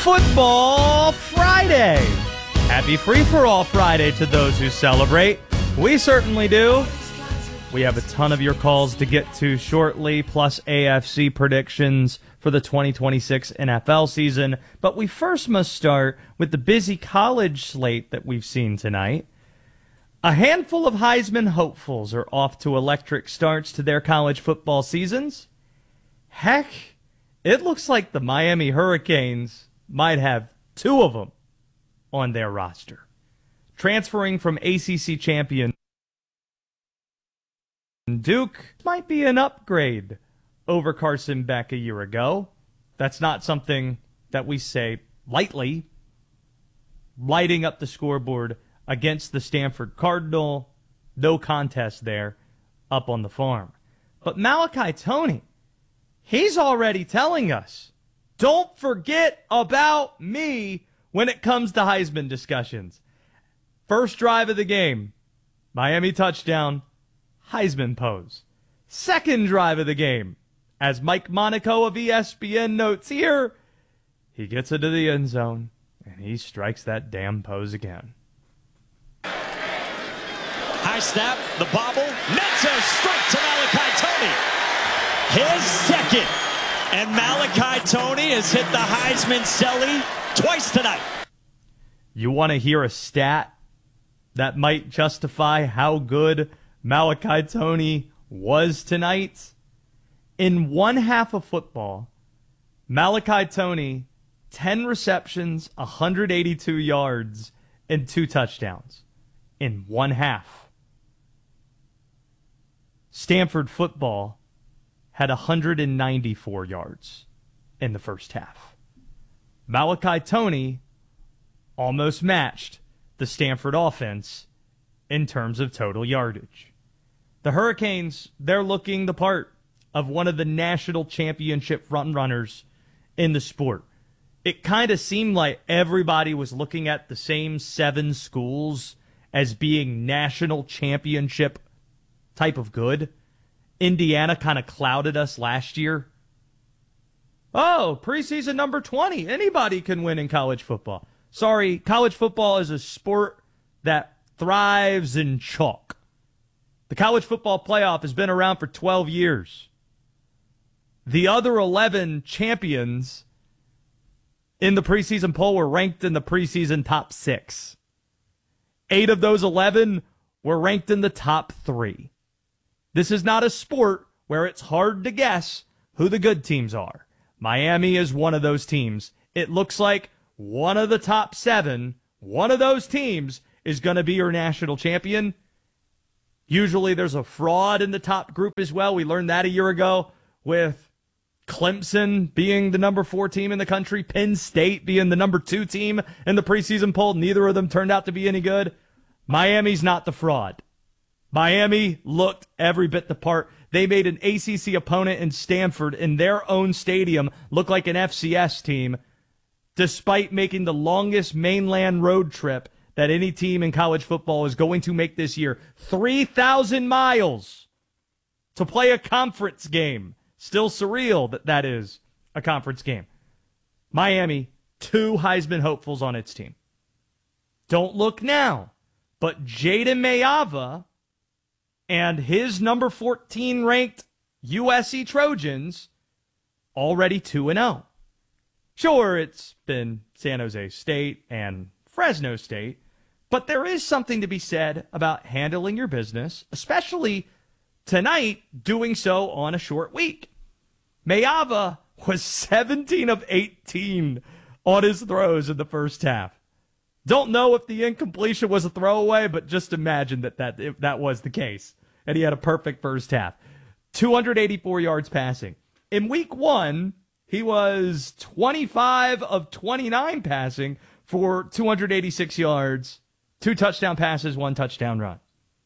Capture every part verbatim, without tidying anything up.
Football Friday. Happy Free-for-All Friday to those who celebrate. We certainly do. We have a ton of your calls to get to shortly, plus A F C predictions for the twenty twenty-six N F L season. But we first must start with the busy college slate that we've seen tonight. A handful of Heisman hopefuls are off to electric starts to their college football seasons. Heck, it looks like the Miami Hurricanes might have two of them on their roster. Transferring from A C C champion Duke might be an upgrade over Carson Beck a year ago. That's not something that we say lightly. Lighting up the scoreboard against the Stanford Cardinal. No contest there up on the farm. But Malachi Toney, he's already telling us, don't forget about me when it comes to Heisman discussions. First drive of the game, Miami touchdown, Heisman pose. Second drive of the game, as Mike Monaco of E S P N notes here, he gets into the end zone, and he strikes that damn pose again. High snap, the bobble, Mensa straight to Malachi Toney. His second. And Malachi Toney has hit the Heisman celly twice tonight. You want to hear a stat that might justify how good Malachi Toney was tonight? In one half of football, Malachi Toney, ten receptions, one hundred eighty-two yards, and two touchdowns. In one half. Stanford football had one hundred ninety-four yards in the first half. Malachi Toney almost matched the Stanford offense in terms of total yardage. The Hurricanes, they're looking the part of one of the national championship frontrunners in the sport. It kind of seemed like everybody was looking at the same seven schools as being national championship type of good. Indiana kind of clouded us last year. Oh, preseason number twenty. Anybody can win in college football. Sorry, college football is a sport that thrives in chalk. The college football playoff has been around for twelve years. The other eleven champions in the preseason poll were ranked in the preseason top six. Eight of those eleven were ranked in the top three. This is not a sport where it's hard to guess who the good teams are. Miami is one of those teams. It looks like one of the top seven, one of those teams is going to be your national champion. Usually there's a fraud in the top group as well. We learned that a year ago with Clemson being the number four team in the country, Penn State being the number two team in the preseason poll. Neither of them turned out to be any good. Miami's not the fraud. Miami looked every bit the part. They made an A C C opponent in Stanford in their own stadium look like an F C S team, despite making the longest mainland road trip that any team in college football is going to make this year. three thousand miles to play a conference game. Still surreal that that is a conference game. Miami, two Heisman hopefuls on its team. Don't look now, but Jaden Mayava and his number fourteen ranked U S C Trojans already two and oh. Sure, it's been San Jose State and Fresno State, but there is something to be said about handling your business, especially tonight, doing so on a short week. Mayava was seventeen of eighteen on his throws in the first half. Don't know if the incompletion was a throwaway, but just imagine that that, if that was the case. And he had a perfect first half. two hundred eighty-four yards passing. In week one, he was twenty-five of twenty-nine passing for two hundred eighty-six yards, two touchdown passes, one touchdown run.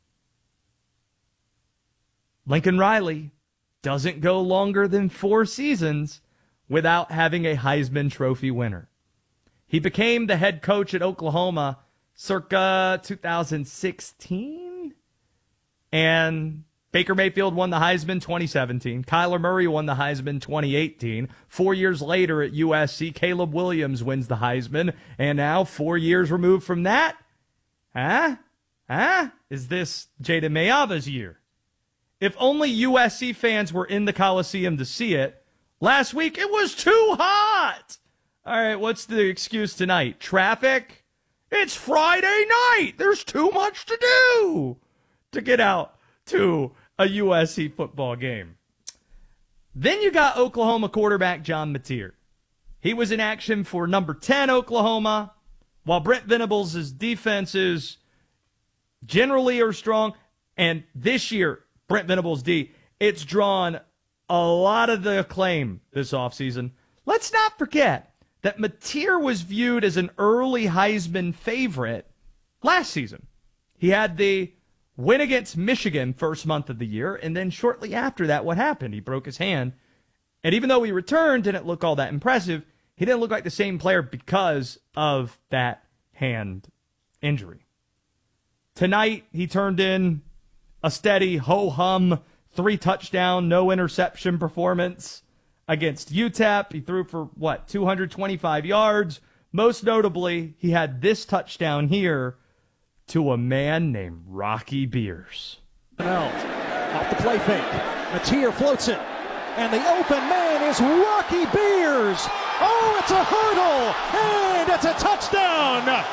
Lincoln Riley doesn't go longer than four seasons without having a Heisman Trophy winner. He became the head coach at Oklahoma circa two thousand sixteen. And Baker Mayfield won the Heisman twenty seventeen. Kyler Murray won the Heisman twenty eighteen. Four years later at U S C, Caleb Williams wins the Heisman. And now, four years removed from that, huh? Huh? Is this Jada Mayava's year? If only U S C fans were in the Coliseum to see it, last week it was too hot. All right, what's the excuse tonight? Traffic? It's Friday night. There's too much to do to get out to a U S C football game. Then you got Oklahoma quarterback John Mateer. He was in action for number ten Oklahoma, while Brent Venables' defenses generally are strong. And this year, Brent Venables' D, it's drawn a lot of the acclaim this offseason. Let's not forget that Mateer was viewed as an early Heisman favorite last season. He had the win against Michigan first month of the year, and then shortly after that, what happened? He broke his hand. And even though he returned, didn't look all that impressive, he didn't look like the same player because of that hand injury. Tonight, he turned in a steady ho-hum, three-touchdown, no-interception performance against U T E P. He threw for, what, two hundred twenty-five yards. Most notably, he had this touchdown here to a man named Rocky Beers. Off the play fake. Mateer floats it. And the open man is Rocky Beers. Oh, it's a hurdle. And it's a touchdown.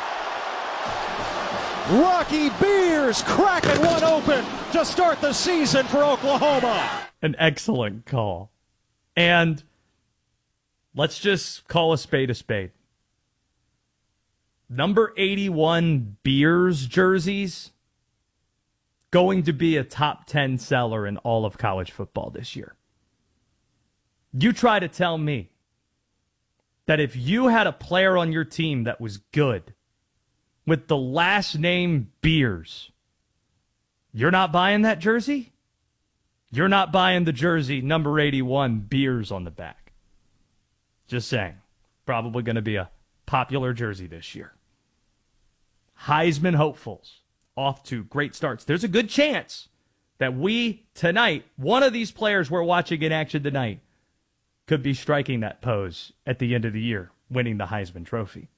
Rocky Beers cracking one open to start the season for Oklahoma. An excellent call. And let's just call a spade a spade. Number eighty-one Beers jerseys going to be a top ten seller in all of college football this year. You try to tell me that if you had a player on your team that was good with the last name Beers, you're not buying that jersey? You're not buying the jersey number eighty-one Beers on the back. Just saying. Probably going to be a popular jersey this year. Heisman hopefuls off to great starts. There's a good chance that we tonight, one of these players we're watching in action tonight, could be striking that pose at the end of the year, winning the Heisman Trophy.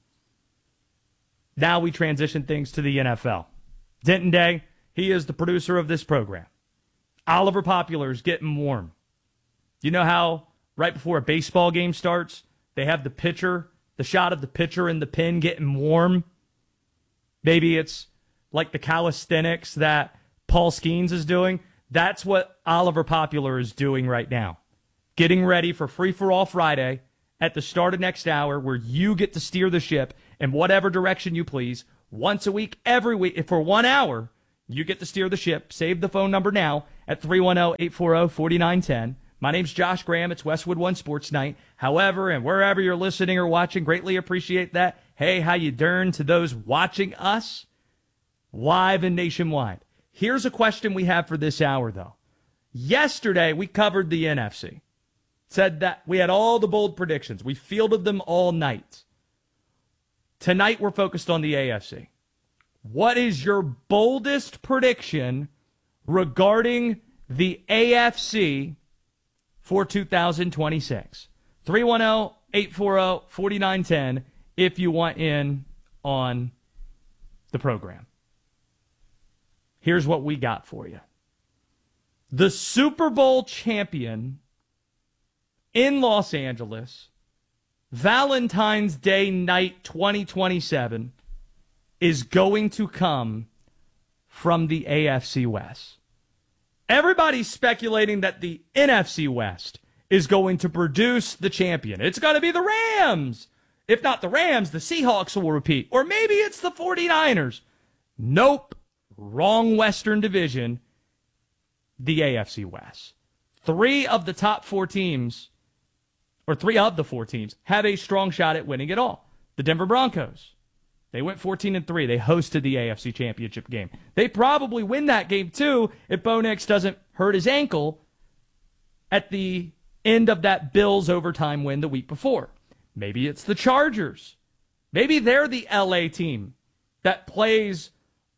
Now we transition things to the N F L. Denton Day, he is the producer of this program. Oliver Popular's getting warm. You know how right before a baseball game starts, they have the pitcher, the shot of the pitcher in the pen getting warm? Maybe it's like the calisthenics that Paul Skeens is doing. That's what Oliver Popular is doing right now. Getting ready for Free For All Friday at the start of next hour, where you get to steer the ship in whatever direction you please. Once a week, every week, for one hour, you get to steer the ship. Save the phone number now at three one zero, eight four zero, four nine one zero. My name's Josh Graham. It's Westwood One Sports Night. However, and wherever you're listening or watching, greatly appreciate that. Hey, how you doing to those watching us live and nationwide? Here's a question we have for this hour, though. Yesterday, we covered the N F C. Said that we had all the bold predictions. We fielded them all night. Tonight, we're focused on the A F C. What is your boldest prediction regarding the A F C for two thousand twenty-six? three one zero, eight four zero, four nine one zero if you want in on the program. Here's what we got for you. The Super Bowl champion in Los Angeles, Valentine's Day night twenty twenty-seven, is going to come from the A F C West. Everybody's speculating that the N F C West is going to produce the champion. It's going to be the Rams. If not the Rams, the Seahawks will repeat. Or maybe it's the forty-niners. Nope. Wrong Western Division. The A F C West. Three of the top four teams, or three of the four teams, have a strong shot at winning it all. The Denver Broncos. They went fourteen and three. They hosted the A F C Championship game. They probably win that game, too, if Bo Nix doesn't hurt his ankle at the end of that Bills overtime win the week before. Maybe it's the Chargers. Maybe they're the L A team that plays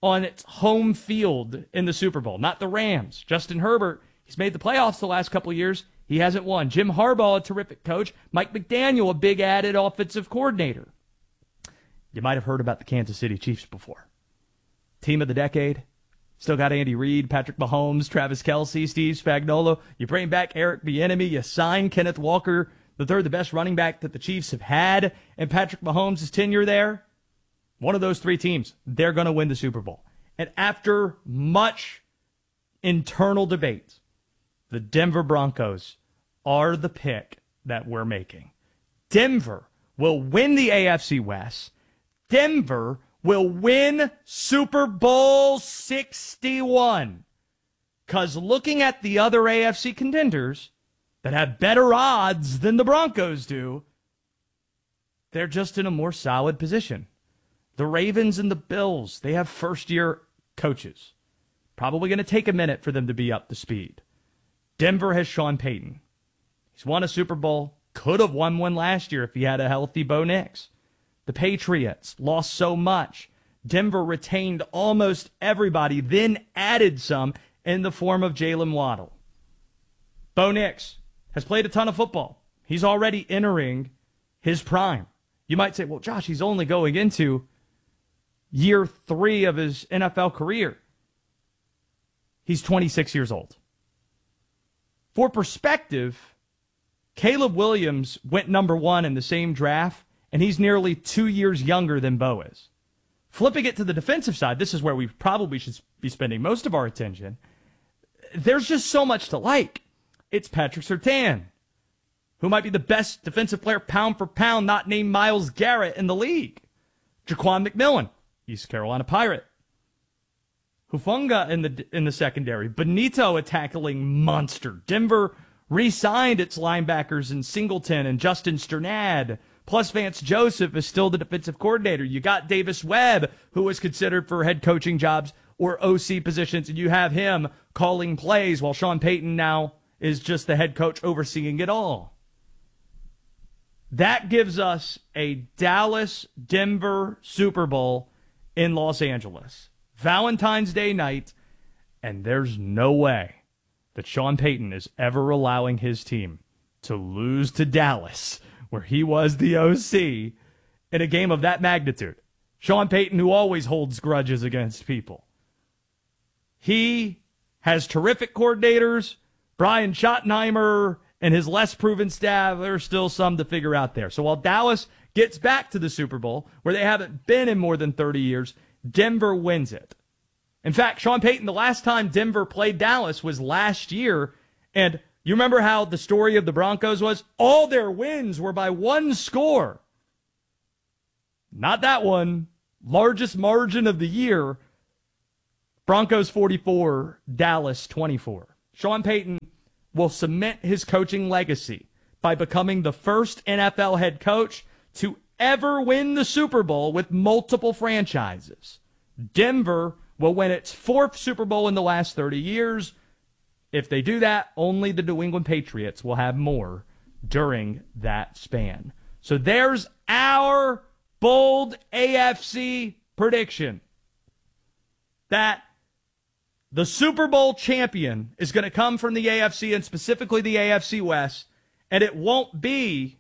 on its home field in the Super Bowl. Not the Rams. Justin Herbert, he's made the playoffs the last couple of years. He hasn't won. Jim Harbaugh, a terrific coach. Mike McDaniel, a big added offensive coordinator. You might have heard about the Kansas City Chiefs before. Team of the decade. Still got Andy Reid, Patrick Mahomes, Travis Kelce, Steve Spagnuolo. You bring back Eric Bieniemy. You sign Kenneth Walker, the third, the best running back that the Chiefs have had, and Patrick Mahomes' tenure there. One of those three teams, they're going to win the Super Bowl. And after much internal debate, the Denver Broncos are the pick that we're making. Denver will win the A F C West. Denver will win Super Bowl sixty-one. Because looking at the other A F C contenders that have better odds than the Broncos do, they're just in a more solid position. The Ravens and the Bills, they have first-year coaches. Probably going to take a minute for them to be up to speed. Denver has Sean Payton. He's won a Super Bowl. Could have won one last year if he had a healthy Bo Nix. The Patriots lost so much. Denver retained almost everybody, then added some in the form of Jalen Waddle. Bo Nix has played a ton of football. He's already entering his prime. You might say, well, Josh, he's only going into year three of his N F L career. He's twenty-six years old. For perspective, Caleb Williams went number one in the same draft, and he's nearly two years younger than Bo is. Flipping it to the defensive side, this is where we probably should be spending most of our attention. There's just so much to like. It's Patrick Surtain, who might be the best defensive player pound for pound, not named Myles Garrett in the league. Jaquan McMillan, East Carolina Pirate. Hufanga in the in the secondary. Benito, a tackling monster. Denver re-signed its linebackers in Singleton and Justin Sternad. Plus Vance Joseph is still the defensive coordinator. You got Davis Webb, who was considered for head coaching jobs or O C positions, and you have him calling plays while Sean Payton now is just the head coach overseeing it all. That gives us a Dallas-Denver Super Bowl in Los Angeles. Valentine's Day night, and there's no way that Sean Payton is ever allowing his team to lose to Dallas, where he was the O C, in a game of that magnitude. Sean Payton, who always holds grudges against people. He has terrific coordinators. Brian Schottenheimer and his less proven staff, there's still some to figure out there. So while Dallas gets back to the Super Bowl, where they haven't been in more than thirty years, Denver wins it. In fact, Sean Payton, the last time Denver played Dallas was last year, and you remember how the story of the Broncos was? All their wins were by one score. Not that one. Largest margin of the year. Broncos forty-four, Dallas twenty-four. Sean Payton will cement his coaching legacy by becoming the first N F L head coach to ever win the Super Bowl with multiple franchises. Denver will win its fourth Super Bowl in the last thirty years. If they do that, only the New England Patriots will have more during that span. So there's our bold A F C prediction that the Super Bowl champion is going to come from the A F C, and specifically the A F C West, and it won't be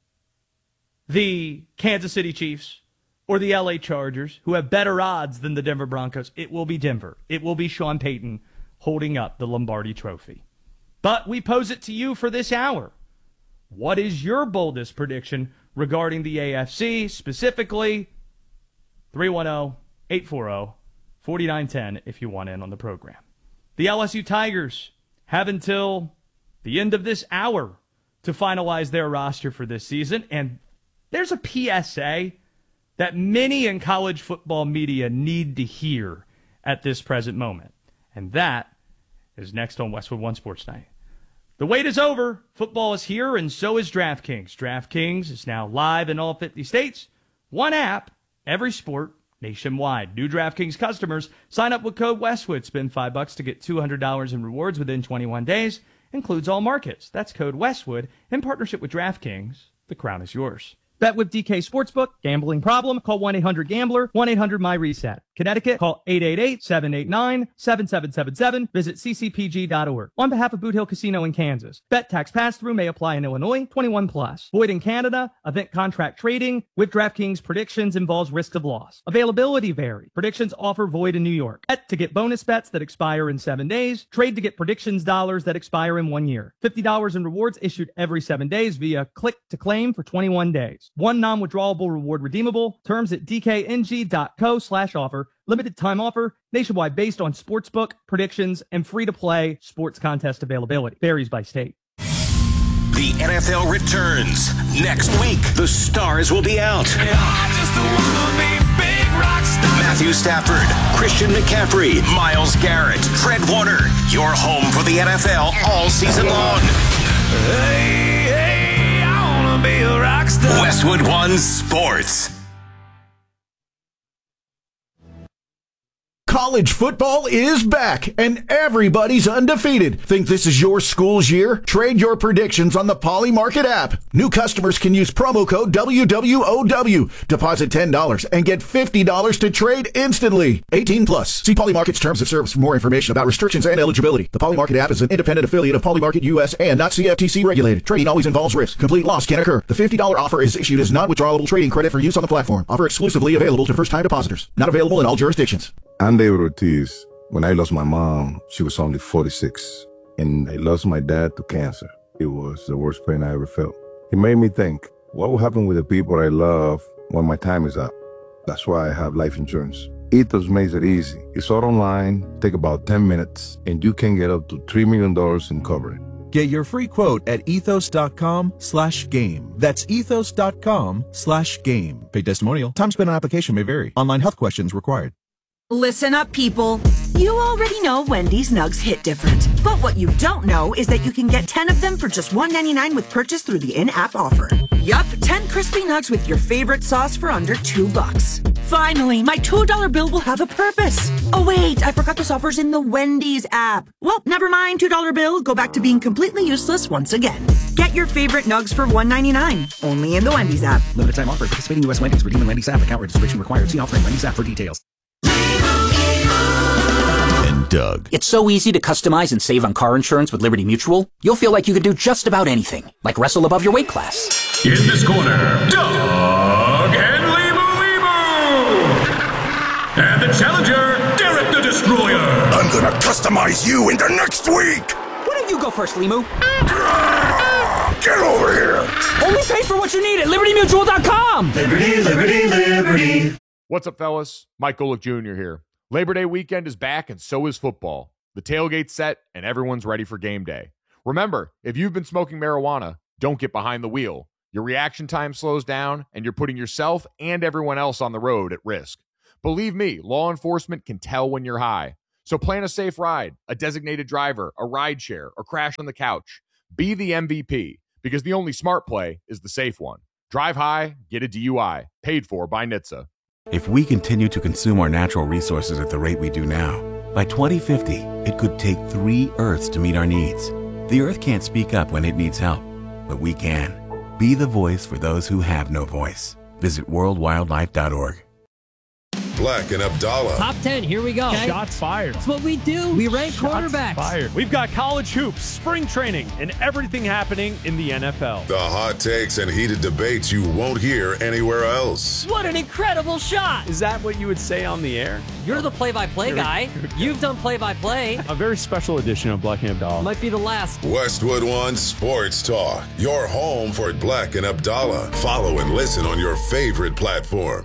the Kansas City Chiefs or the L A Chargers, who have better odds than the Denver Broncos. It will be Denver. It will be Sean Payton holding up the Lombardi Trophy. But we pose it to you for this hour. What is your boldest prediction regarding the A F C, specifically three one zero, eight four zero, four nine one zero if you want in on the program. The L S U Tigers have until the end of this hour to finalize their roster for this season, and there's a P S A that many in college football media need to hear at this present moment, and that is next on Westwood One Sports Night. The wait is over. Football is here, and so is DraftKings. DraftKings is now live in all fifty states. One app, every sport, nationwide. New DraftKings customers sign up with code Westwood. Spend five bucks to get two hundred dollars in rewards within twenty-one days. Includes all markets. That's code Westwood in partnership with DraftKings. The crown is yours. Bet with D K Sportsbook. Gambling problem? Call one eight hundred gambler, one eight hundred my reset. Connecticut, call eight eight eight, seven eight nine, seven seven seven seven. Visit c c p g dot org. On behalf of Boot Hill Casino in Kansas, bet tax pass-through may apply in Illinois, twenty-one plus. Void in Canada. Event contract trading with DraftKings predictions involves risk of loss. Availability vary. Predictions offer void in New York. Bet to get bonus bets that expire in seven days. Trade to get predictions dollars that expire in one year. fifty dollars in rewards issued every seven days via click to claim for twenty-one days. One non-withdrawable reward redeemable. Terms at d k n g dot co slash offer. Limited time offer. Nationwide based on sportsbook, predictions, and free-to-play sports contest availability. Varies by state. The N F L returns. Next week, the stars will be out. I just wanna be big rock star. Matthew Stafford, Christian McCaffrey, Myles Garrett, Fred Warner. Your home for the N F L all season long. Hey, hey, I wanna be a rock star. Westwood One Sports. College football is back, and everybody's undefeated. Think this is your school's year? Trade your predictions on the Poly Market app. New customers can use promo code W W O W. Deposit ten dollars and get fifty dollars to trade instantly. eighteen plus. See Poly Market's terms of service for more information about restrictions and eligibility. The Poly Market app is an independent affiliate of Poly Market U S and not C F T C regulated. Trading always involves risk. Complete loss can occur. The fifty dollars offer is issued as non-withdrawable trading credit for use on the platform. Offer exclusively available to first-time depositors. Not available in all jurisdictions. I'm David Ortiz. When I lost my mom, she was only forty-six, and I lost my dad to cancer. It was the worst pain I ever felt. It made me think, what will happen with the people I love when my time is up? That's why I have life insurance. Ethos makes it easy. It's all online, take about ten minutes, and you can get up to three million dollars in coverage. Get your free quote at ethos.com slash game. That's ethos.com slash game. Paid testimonial. Time spent on application may vary. Online health questions required. Listen up, people. You already know Wendy's Nugs hit different. But what you don't know is that you can get ten of them for just one ninety-nine with purchase through the in-app offer. Yup, ten crispy nugs with your favorite sauce for under two bucks. Finally, my two dollar bill will have a purpose. Oh wait, I forgot this offer's in the Wendy's app. Well, never mind, two dollar bill. Go back to being completely useless once again. Get your favorite nugs for one ninety-nine. Only in the Wendy's app. Limited time offer. Participating U S Wendy's. Redeem in Wendy's app. Account registration required. See offer in Wendy's app for details. And Doug. It's so easy to customize and save on car insurance with Liberty Mutual. You'll feel like you can do just about anything, like wrestle above your weight class. In this corner, Doug and Limu Limu. And the challenger, Derek the Destroyer. I'm gonna customize you into next week. Why don't you go first, Limu? Get over here. Only pay for what you need at liberty mutual dot com. Liberty, liberty, liberty. What's up, fellas? Mike Golick Junior here. Labor Day weekend is back, and so is football. The tailgate's set, and everyone's ready for game day. Remember, if you've been smoking marijuana, don't get behind the wheel. Your reaction time slows down, and you're putting yourself and everyone else on the road at risk. Believe me, law enforcement can tell when you're high. So plan a safe ride, a designated driver, a ride share, or crash on the couch. Be the M V P, because the only smart play is the safe one. Drive high, get a D U I. Paid for by N H T S A. If we continue to consume our natural resources at the rate we do now, by twenty fifty, it could take three Earths to meet our needs. The Earth can't speak up when it needs help, but we can. Be the voice for those who have no voice. Visit world wildlife dot org. Black and Abdallah. Top ten, here we go. Okay. Shots fired. That's what we do. We rank Shots quarterbacks. Fired. We've got college hoops, spring training, and everything happening in the N F L. The hot takes and heated debates you won't hear anywhere else. What an incredible shot. Is that what you would say on the air? You're the play-by-play guy. You've done play-by-play. A very special edition of Black and Abdallah. Might be the last. Westwood One Sports Talk. Your home for Black and Abdallah. Follow and listen on your favorite platform.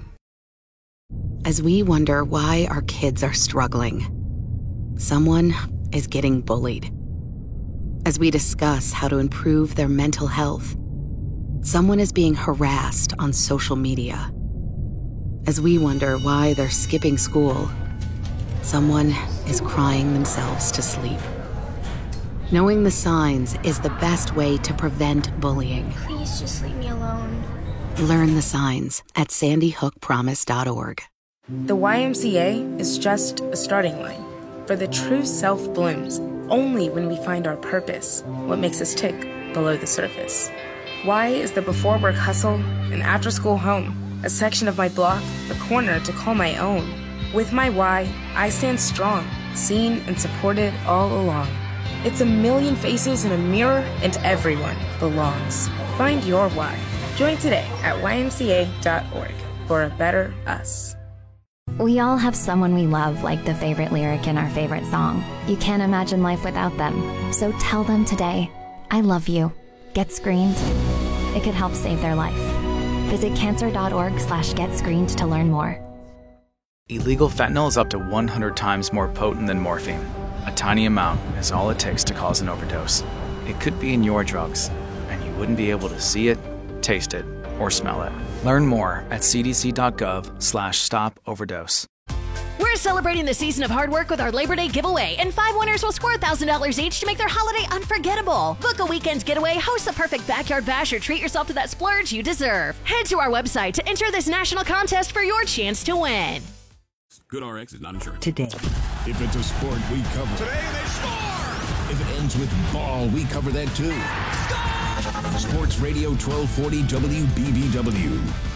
As we wonder why our kids are struggling, someone is getting bullied. As we discuss how to improve their mental health, someone is being harassed on social media. As we wonder why they're skipping school, someone is crying themselves to sleep. Knowing the signs is the best way to prevent bullying. Please just leave me alone. Learn the signs at sandy hook promise dot org. The Y M C A is just a starting line, for the true self blooms only when we find our purpose, what makes us tick below the surface. Y is the before work hustle and after school home, a section of my block, a corner to call my own. With my why, I stand strong, seen and supported all along. It's a million faces in a mirror, and everyone belongs. Find your why. Join today at Y M C A dot org for a better us. We all have someone we love, like the favorite lyric in our favorite song. You can't imagine life without them. So tell them today, I love you. Get screened. It could help save their life. Visit cancer.org slash get screened to learn more. Illegal fentanyl is up to one hundred times more potent than morphine. A tiny amount is all it takes to cause an overdose. It could be in your drugs, and you wouldn't be able to see it, taste it, or smell it. Learn more at cdc.gov slash stop overdose. We're celebrating the season of hard work with our Labor Day giveaway, and five winners will score one thousand dollars each to make their holiday unforgettable. Book a weekend getaway, host the perfect backyard bash, or treat yourself to that splurge you deserve. Head to our website to enter this national contest for your chance to win. GoodRx is not insured. Today. If it's a sport, we cover. Today they score! If it ends with ball, we cover that too. Score! Sports Radio twelve forty W B B W.